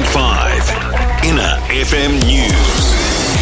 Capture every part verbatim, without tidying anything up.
point five Inner F M News.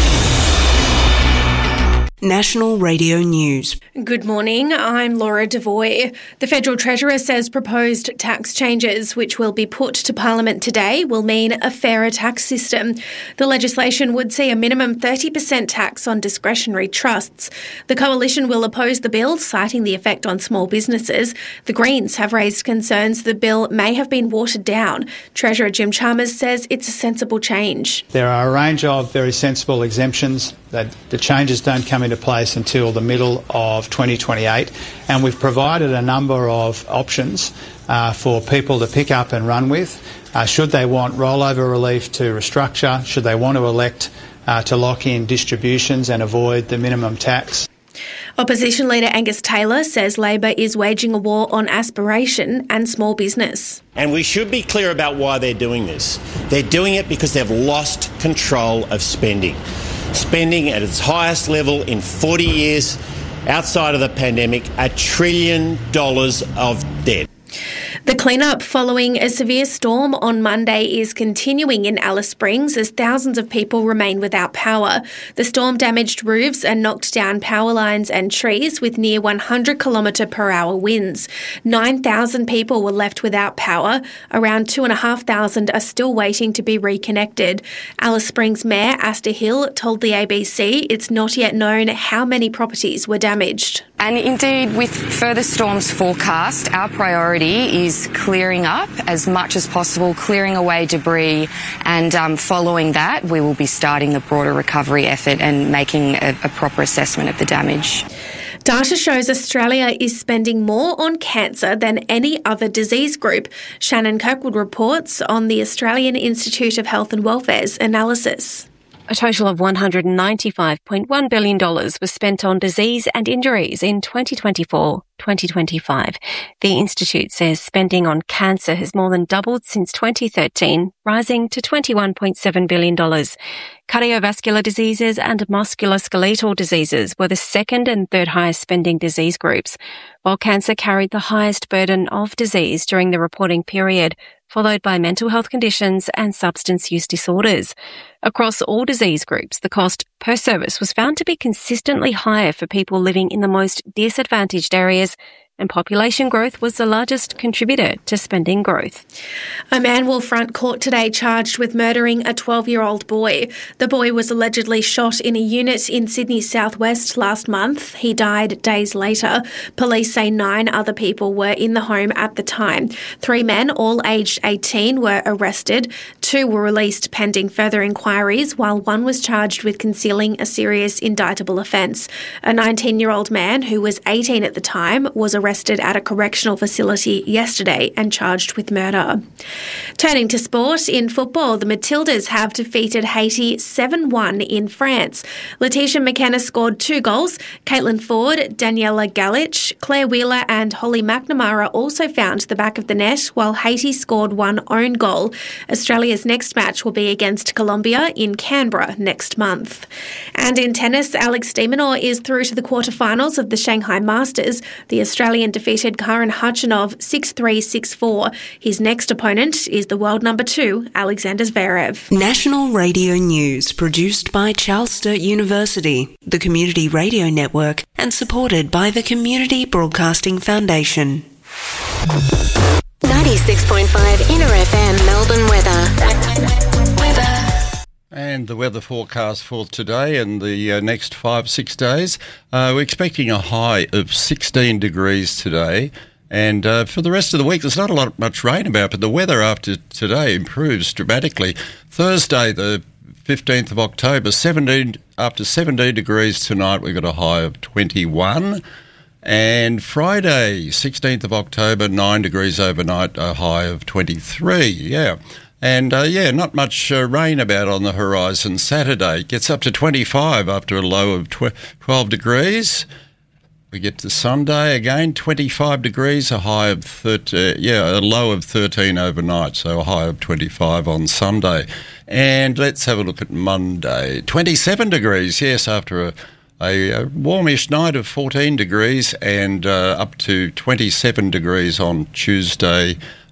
National Radio News. Good morning, I'm Laura Devoy. The Federal Treasurer says proposed tax changes, which will be put to Parliament today, will mean a fairer tax system. The legislation would see a minimum thirty percent tax on discretionary trusts. The Coalition will oppose the bill, citing the effect on small businesses. The Greens have raised concerns the bill may have been watered down. Treasurer Jim Chalmers says it's a sensible change. There are a range of very sensible exemptions that the changes don't come into place until the middle of twenty twenty-eight, and we've provided a number of options uh, for people to pick up and run with. Uh, should they want rollover relief to restructure, should they want to elect uh, to lock in distributions and avoid the minimum tax. Opposition Leader Angus Taylor says Labor is waging a war on aspiration and small business. And we should be clear about why they're doing this. They're doing it because they've lost control of spending. Spending at its highest level in forty years, outside of the pandemic, a trillion dollars of debt. The clean-up following a severe storm on Monday is continuing in Alice Springs as thousands of people remain without power. The storm damaged roofs and knocked down power lines and trees with near one hundred kilometre per hour winds. nine thousand people were left without power. Around two thousand five hundred are still waiting to be reconnected. Alice Springs Mayor Asta Hill told the A B C it's not yet known how many properties were damaged. And indeed, with further storms forecast, our priority is clearing up as much as possible, clearing away debris, and um, following that, we will be starting the broader recovery effort and making a, a proper assessment of the damage. Data shows Australia is spending more on cancer than any other disease group. Shannon Kirkwood reports on the Australian Institute of Health and Welfare's analysis. A total of one hundred ninety-five point one billion dollars was spent on disease and injuries in twenty twenty-four twenty twenty-five. The Institute says spending on cancer has more than doubled since twenty thirteen, rising to twenty-one point seven billion dollars. Cardiovascular diseases and musculoskeletal diseases were the second and third highest spending disease groups, while cancer carried the highest burden of disease during the reporting period, followed by mental health conditions and substance use disorders. Across all disease groups, the cost per service was found to be consistently higher for people living in the most disadvantaged areas, and population growth was the largest contributor to spending growth. A man will front court today charged with murdering a twelve-year-old boy. The boy was allegedly shot in a unit in Sydney's southwest last month. He died days later. Police say nine other people were in the home at the time. Three men, all aged eighteen, were arrested. Two were released pending further inquiries, while one was charged with concealing a serious indictable offence. A nineteen-year-old man who was eighteen at the time was arrested arrested at a correctional facility yesterday and charged with murder. Turning to sport, in football, the Matildas have defeated Haiti seven one in France. Letitia McKenna scored two goals. Caitlin Ford, Daniela Galich, Claire Wheeler and Holly McNamara also found the back of the net, while Haiti scored one own goal. Australia's next match will be against Colombia in Canberra next month. And in tennis, Alex de Minaur is through to the quarterfinals of the Shanghai Masters. The Australian defeated Karen Khachanov six three, six four. His next opponent is the world number two, Alexander Zverev. National Radio News, produced by Charles Sturt University, the Community Radio Network, and supported by the Community Broadcasting Foundation. ninety-six point five Inner F M Melbourne weather. Weather. And the weather forecast for today and the uh, next five, six days. Uh, we're expecting a high of sixteen degrees today. And uh, for the rest of the week, there's not a lot much rain about, but the weather after today improves dramatically. Thursday, the fifteenth of October, seventeen after seventeen degrees tonight, we've got a high of twenty-one. And Friday, sixteenth of October, nine degrees overnight, a high of twenty-three. Yeah. And, uh, yeah, not much uh, rain about on the horizon. Saturday gets up to twenty-five after a low of tw- twelve degrees. We get to Sunday again, twenty-five degrees, a high of thirteen, yeah, a low of thirteen overnight, so a high of twenty-five on Sunday. And let's have a look at Monday. twenty-seven degrees, yes, after a, a, a warmish night of fourteen degrees, and uh, up to twenty-seven degrees on Tuesday.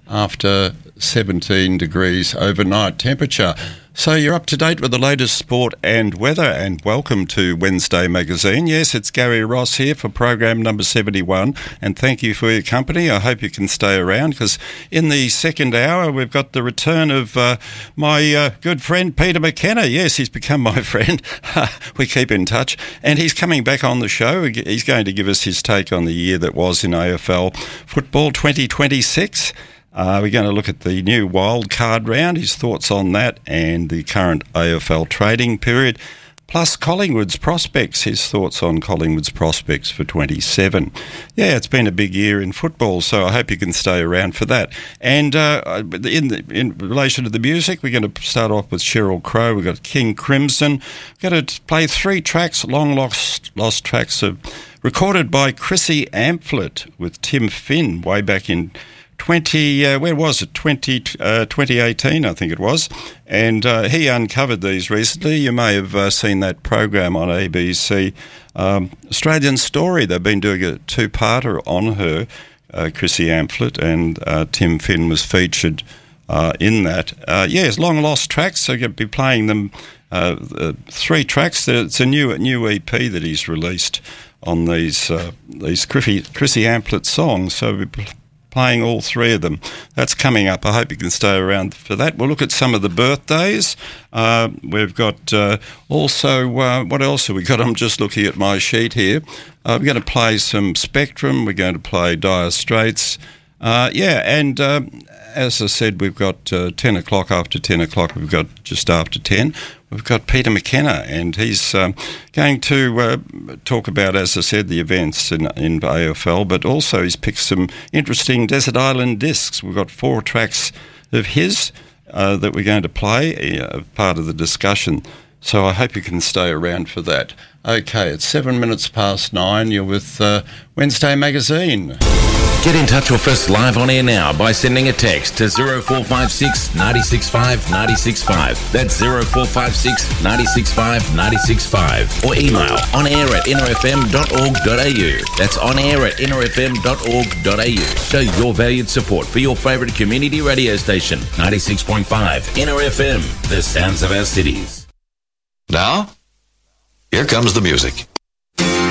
after seventeen degrees overnight temperature. So you're up to date with the latest sport and weather, and welcome to Wednesday Magazine. Yes, it's Gary Ross here for program number seventy-one, and thank you for your company. I hope you can stay around, because in the second hour we've got the return of uh, my uh, good friend Peter McKenna. Yes, he's become my friend. We keep in touch, and he's coming back on the show. He's going to give us his take on the year that was in A F L football twenty twenty-six. Uh, we're going to look at the new wild card round, his thoughts on that, and the current A F L trading period, plus Collingwood's prospects, his thoughts on Collingwood's prospects for twenty-seven. Yeah, it's been a big year in football, so I hope you can stay around for that. And uh, in, the, in relation to the music, we're going to start off with Sheryl Crow. We've got King Crimson. We're going to play three tracks, long lost, lost tracks, of, recorded by Chrissy Amphlett with Tim Finn way back in twenty, uh, where was it? twenty, uh, twenty eighteen, I think it was. And uh, he uncovered these recently. You may have uh, seen that program on A B C, um, Australian Story. They've been doing a two-parter on her, uh, Chrissy Amphlett, and uh, Tim Finn was featured uh, in that. Uh, yes, long lost tracks. So you're going to be playing them, uh, uh, three tracks. It's a new new E P that he's released on these uh, these Chrissy, Chrissy Amphlett songs. So we playing all three of them. That's coming up. I hope you can stay around for that. We'll look at some of the birthdays. Uh, we've got uh, also, uh, what else have we got? I'm just looking at my sheet here. Uh, we're going to play some Spectrum. We're going to play Dire Straits. Uh, yeah, and uh, as I said, we've got uh, ten o'clock, after ten o'clock, we've got just after ten. We've got Peter McKenna, and he's um, going to uh, talk about, as I said, the events in, in A F L, but also he's picked some interesting Desert Island discs. We've got four tracks of his uh, that we're going to play, uh, part of the discussion. So I hope you can stay around for that. Okay, it's seven minutes past nine. You're with uh, Wednesday Magazine. Get in touch with us live on air now by sending a text to zero four five six, nine six five, nine six five. That's zero four five six, nine six five, nine six five. Or email on air at inner f m dot org dot a u. That's on air at inner f m dot org dot a u. Show your valued support for your favourite community radio station, ninety-six point five Inner F M, the sounds of our cities. Now, here comes the music.